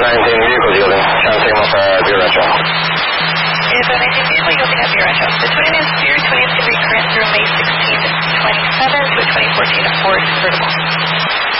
19 vehicle yielding. Channel signal for Bureau Retro. Arizona 19 vehicle yielding at Bureau Retro. The twin is Spirit 20 is going to be current through May 16th, 27 to a 2014 Ford convertible.